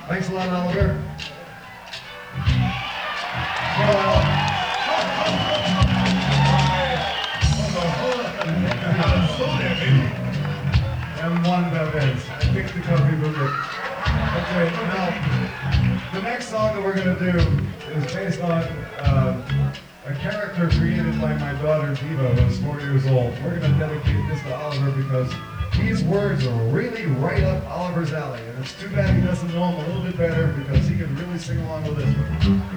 Thanks a lot, Oliver. Well, M1 Bevins. I picked the coffee book. Okay, now, the next song that we're going to do is based on a character created by my daughter Diva, who's 4 years old. We're going to dedicate this to Oliver because these words are really right up Oliver's alley. And it's too bad he doesn't know them a little bit better because he can really sing along with this one.